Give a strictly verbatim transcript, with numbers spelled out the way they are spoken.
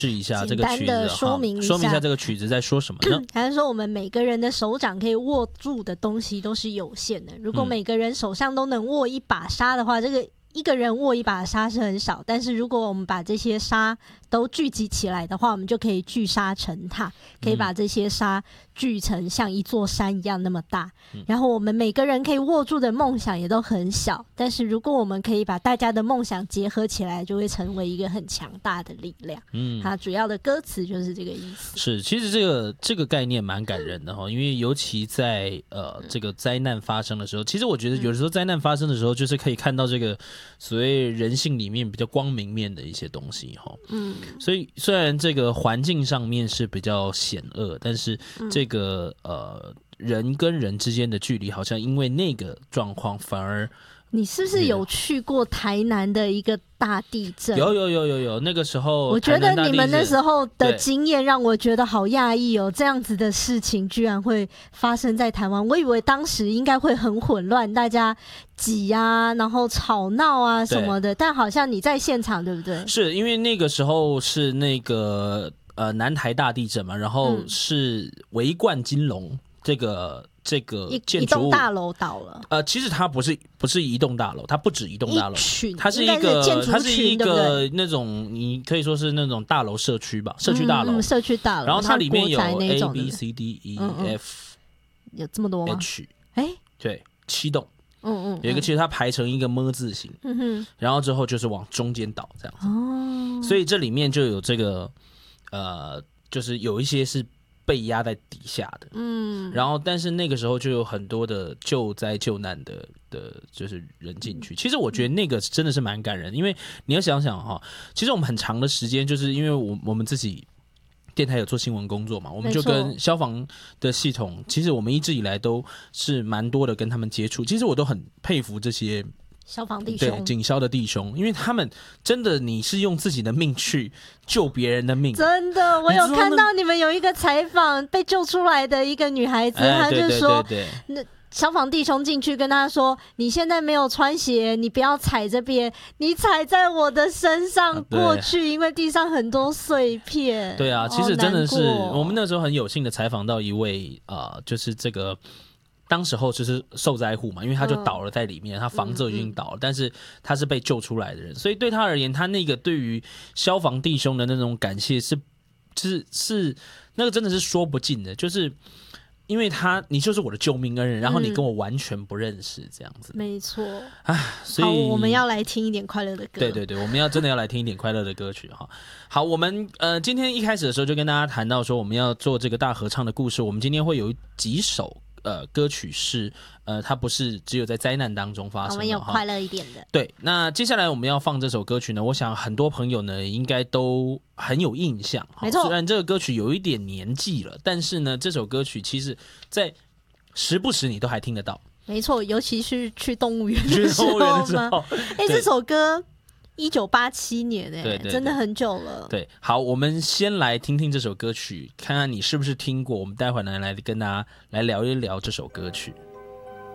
试一下这个曲子， 简单的说明一下， 说明一下这个曲子在说什么呢？ 还是说我们每个人的手掌可以握住的东西都是有限的。如果每个人手上都能握一把沙的话，嗯、这个一个人握一把沙是很少，但是如果我们把这些沙都聚集起来的话，我们就可以聚沙成塔，可以把这些沙聚成像一座山一样那么大。嗯、然后我们每个人可以握住的梦想也都很小，但是如果我们可以把大家的梦想结合起来，就会成为一个很强大的力量。嗯，它主要的歌词就是这个意思。 是，其实这个这个概念蛮感人的哈，因为尤其在呃这个灾难发生的时候，其实我觉得有的时候灾难发生的时候，就是可以看到这个所谓人性里面比较光明面的一些东西哈。嗯。所以虽然这个环境上面是比较险恶，但是这个、嗯、呃人跟人之间的距离好像因为那个状况反而。 你是不是有去过台南的一个大地震？ 有有有有有，那个时候我觉得你们那时候的经验让我觉得好讶异哦，这样子的事情居然会发生在台湾。我以为当时应该会很混乱，大家挤啊，然后吵闹啊什么的，但好像你在现场，对不对？ 是因为那个时候是那个呃南台大地震嘛，然后是维冠金龙这个。这个建筑物一栋大楼倒了， 呃，其实它不是不是一栋大楼，它不止一栋大楼，它是一个建筑群， 它是一个那种你可以说是那种大楼社区吧，社区大楼， 嗯嗯、社区大楼， 然后它里面有 A B C D E F， 有这么多吗 ？H， 哎， 对，七栋， 嗯嗯， 有一个其实它排成一个么字形，嗯哼，然后之后就是往中间倒这样子，哦，所以这里面就有这个呃，就是有一些是。被压在底下的，嗯，然后但是那个时候就有很多的救灾救难的的，就是人进去。其实我觉得那个真的是蛮感人，因为你要想想哈，其实我们很长的时间，就是因为我我们自己电台有做新闻工作嘛，我们就跟消防的系统，其实我们一直以来都是蛮多的跟他们接触。其实我都很佩服这些。 消防弟兄， 对警消的弟兄，因为他们真的，你是用自己的命去救别人的命。 真的，我有看到你们有一个采访被救出来的一个女孩子，哎、她就说，那消防弟兄进去跟她说：“你现在没有穿鞋，你不要踩这边，你踩在我的身上过去，啊、因为地上很多碎片。” 对啊，其实真的是、哦、我们那时候很有幸的采访到一位啊、呃，就是这个。当时候就是受灾户嘛，因为他就倒了在里面，嗯、他房子已经倒了，嗯嗯，但是他是被救出来的人，所以对他而言，他那个对于消防弟兄的那种感谢是，是是那个真的是说不尽的，就是因为他你就是我的救命恩人，然后你跟我完全不认识这样子， 嗯、没错。 啊，所以好，我们要来听一点快乐的歌。 对对对，我们要真的要来听一点快乐的歌曲哈。好，我们呃今天一开始的时候就跟大家谈到说，我们要做这个大合唱的故事，我们今天会有几首。呃，歌曲是呃，它不是只有在灾难当中发生的， 我们有快乐一点的。 对，那接下来我们要放这首歌曲呢，我想很多朋友呢应该都很有印象。 没错， 虽然这个歌曲有一点年纪了，但是呢，这首歌曲其实在时不时你都还听得到。 没错，尤其是去动物园的时候吗？哎，这首歌。一九八七年哎、欸，真的很久了。 对，好，我们先来听听这首歌曲，看看你是不是听过。我们待会儿呢来跟大家来聊一聊这首歌曲。